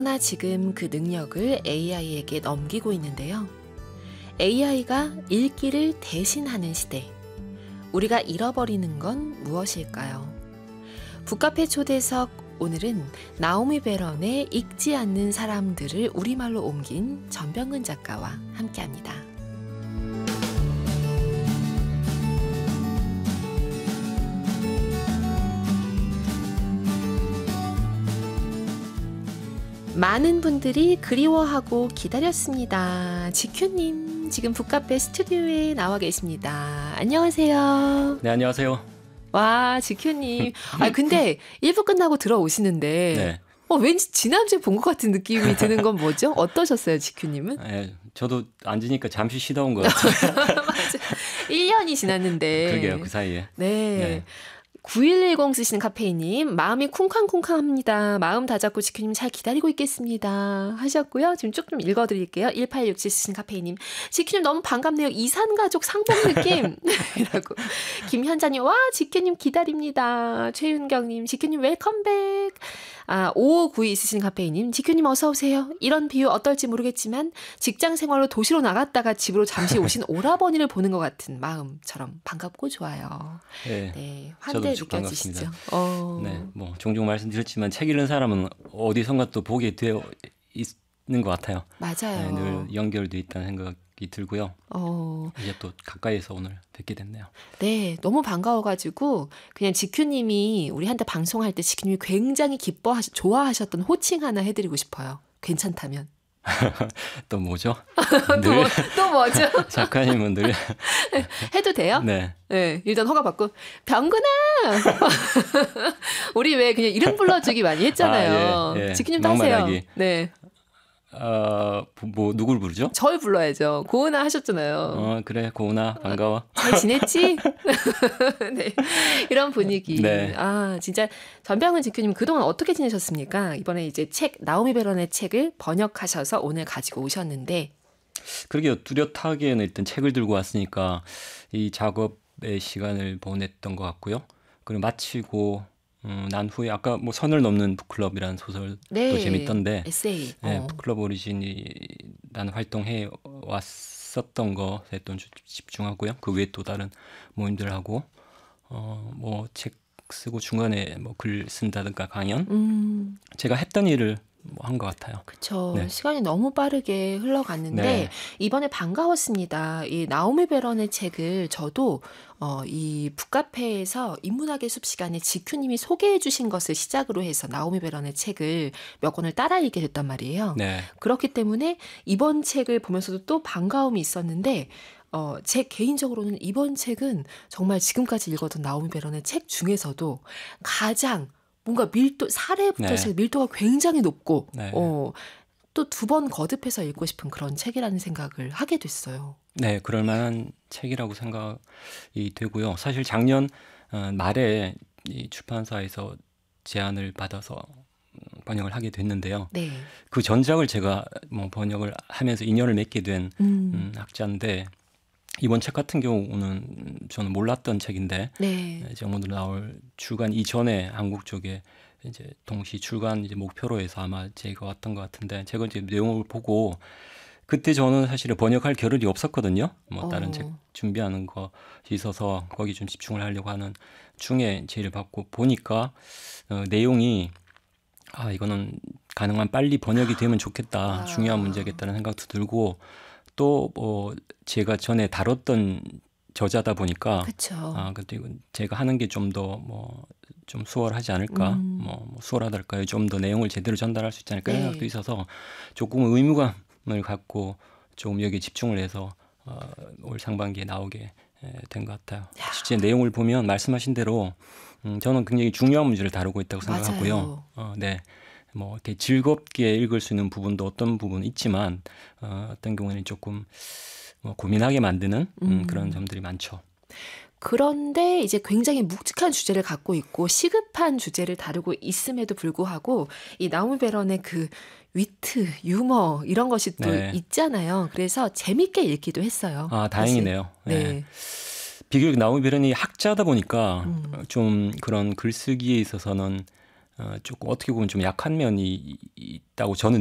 나 지금 그 능력을 AI에게 넘기고 있는데요. AI가 읽기를 대신하는 시대. 우리가 잃어버리는 건 무엇일까요? 북카페 초대석, 오늘은 나오미 베런의 읽지 않는 사람들을 우리말로 옮긴 전병근 작가와 함께합니다. 많은 분들이 그리워하고 기다렸습니다. 지큐님, 지금 북카페 스튜디오에 나와 계십니다. 안녕하세요. 네, 안녕하세요. 와, 지큐님. 근데 1부 끝나고 들어오시는데 네. 왠지 지난주에 본 것 같은 느낌이 드는 건 뭐죠? 어떠셨어요, 지큐님은? 네, 저도 앉으니까 잠시 쉬다 온 것 같아요. 맞아. 1년이 지났는데. 그러게요, 그 사이에. 네. 9110 쓰시는 카페이님, 마음이 쿵쾅쿵쾅합니다. 마음 다잡고 지큐님 잘 기다리고 있겠습니다. 하셨고요. 지금 쭉 좀 읽어드릴게요. 1867 쓰시는 카페이님, 지큐님 너무 반갑네요. 이산가족 상봉 느낌. 이라고. 김현자님, 와, 지큐님 기다립니다. 최윤경님, 지큐님 웰컴백. 5592 쓰시는 카페이님, 지큐님 어서오세요. 이런 비유 어떨지 모르겠지만 직장 생활로 도시로 나갔다가 집으로 잠시 오신 오라버니를 보는 것 같은 마음처럼 반갑고 좋아요. 네, 환대 저도 느껴지시죠? 네, 뭐 종종 말씀드렸지만 책 읽는 사람은 어디선가 또 보게 되어 있는 것 같아요. 맞아요. 네, 늘 연결돼 있다는 생각이 들고요. 이제 또 가까이서 오늘 뵙게 됐네요. 네, 너무 반가워가지고 그냥 지큐님이 우리한테 방송할 때 지큐님이 굉장히 좋아하셨던 호칭 하나 해드리고 싶어요. 괜찮다면. 또 뭐죠? 또 뭐죠? 작가님은 늘 해도 돼요? 네. 네, 일단 허가 받고 병근아. 우리 왜 그냥 이름 불러주기 많이 했잖아요. 예. 지큐님도 하세요. 막말하기. 네. 뭐 누굴 부르죠? 절 불러야죠. 고은아 하셨잖아요. 그래, 고은아 반가워. 잘 지냈지? 네, 이런 분위기. 네. 진짜 전병근 지큐님 그동안 어떻게 지내셨습니까? 이번에 이제 나오미 베런의 책을 번역하셔서 오늘 가지고 오셨는데. 그러게요. 뚜렷하게는 일단 책을 들고 왔으니까 이 작업의 시간을 보냈던 것 같고요. 그리고 마치고 난 후에 아까 뭐 선을 넘는 북클럽이라는 소설도 재밌던데, 에세이. 네, 북클럽 오리진이라는 활동해 왔었던 것에 또 집중하고요. 그 외에 또 다른 모임들하고 뭐 책 쓰고 중간에 뭐 글 쓴다든가 강연, 제가 했던 일을 뭐 한 것 같아요. 그렇죠. 네. 시간이 너무 빠르게 흘러갔는데 네. 이번에 반가웠습니다. 이 나오미 베런의 책을 저도 이 북카페에서 인문학의 숲 시간에 지큐님이 소개해 주신 것을 시작으로 해서 나오미 베런의 책을 몇 권을 따라 읽게 됐단 말이에요. 네. 그렇기 때문에 이번 책을 보면서도 또 반가움이 있었는데 제 개인적으로는 이번 책은 정말 지금까지 읽었던 나오미 베런의 책 중에서도 가장 뭔가 사례부터 네. 시작 밀도가 굉장히 높고 네. 또 2번 거듭해서 읽고 싶은 그런 책이라는 생각을 하게 됐어요. 네, 그럴 만한 책이라고 생각이 되고요. 사실 작년 말에 이 출판사에서 제안을 받아서 번역을 하게 됐는데요. 네. 그 전작을 제가 뭐 번역을 하면서 인연을 맺게 된 학자인데, 이번 책 같은 경우는 저는 몰랐던 책인데, 네. 이제 오늘 나올 출간 이전에 한국 쪽에 이제 동시 출간 이제 목표로 해서 아마 제가 왔던 것 같은데, 제가 이제 내용을 보고 그때 저는 사실은 번역할 겨를이 없었거든요. 뭐 다른 책 준비하는 것이 있어서 거기 좀 집중을 하려고 하는 중에 제의를 받고 보니까 내용이 이거는 가능한 빨리 번역이 되면 좋겠다, 중요한 문제겠다는 생각도 들고, 또 뭐 제가 전에 다뤘던 저자다 보니까 그렇죠. 근데 이건 제가 하는 게 좀 더 뭐 좀 수월하지 않을까, 뭐 수월하달까요? 좀 더 내용을 제대로 전달할 수 있지 않을까 생각도 있어서 조금 의무감을 갖고 조금 여기에 집중을 해서 올 상반기에 나오게 된 것 같아요. 실제 내용을 보면 말씀하신 대로 저는 굉장히 중요한 문제를 다루고 있다고 생각하고요. 네. 뭐 이렇게 즐겁게 읽을 수 있는 부분도 어떤 부분은 있지만 어떤 경우에는 조금 뭐 고민하게 만드는 그런 점들이 많죠. 그런데 이제 굉장히 묵직한 주제를 갖고 있고 시급한 주제를 다루고 있음에도 불구하고 이 나오미 베런의 그 위트, 유머 이런 것이 또 있잖아요. 그래서 재밌게 읽기도 했어요. 다행이네요. 네. 비교적 나오미 베런이 학자다 보니까 좀 그런 글쓰기에 있어서는 조금 어떻게 보면 좀 약한 면이 있다고 저는